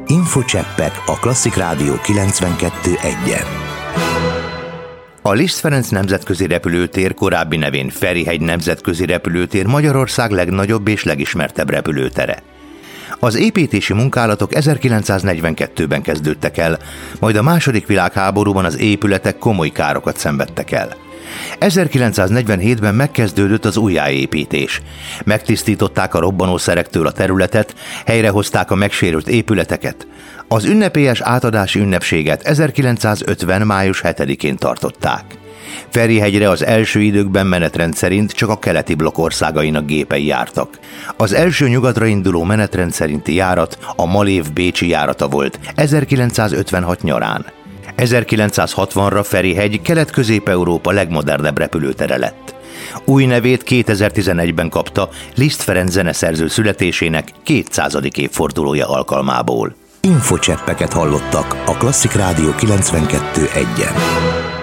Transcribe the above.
Infocseppek a Klasszik Rádió 92.1-en. A Liszt Ferenc nemzetközi repülőtér, korábbi nevén Ferihegy nemzetközi repülőtér Magyarország legnagyobb és legismertebb repülőtere. Az építési munkálatok 1942-ben kezdődtek el, majd a II. Világháborúban az épületek komoly károkat szenvedtek el. 1947-ben megkezdődött az újjáépítés. Megtisztították a robbanószerektől a területet, helyrehozták a megsérült épületeket. Az ünnepélyes átadási ünnepséget 1950. május 7-én tartották. Ferihegyre az első időkben menetrend szerint csak a keleti blokk országainak gépei jártak. Az első nyugatra induló menetrend szerinti járat a Malév-bécsi járata volt 1956 nyarán. 1960-ra Ferihegy Kelet-Közép-Európa legmodernebb repülőtere lett. Új nevét 2011-ben kapta Liszt Ferenc zeneszerző születésének 200. évfordulója alkalmából. Infocseppeket hallottak a Klasszik Rádió 92.1-en.